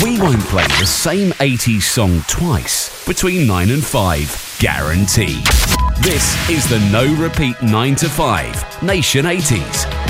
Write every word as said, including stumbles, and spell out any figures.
We won't play the same eighties song twice between nine and five, guaranteed. This is the No Repeat nine to five Nation eighties